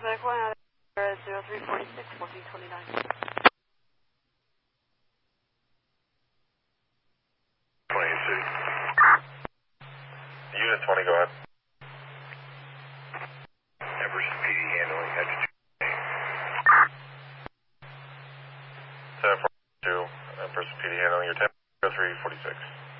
Back one out of 0346, 1429. 28 City. Unit 20, go ahead. Everest PD handling, head to 742, Everest PD handling, your 10, 0346.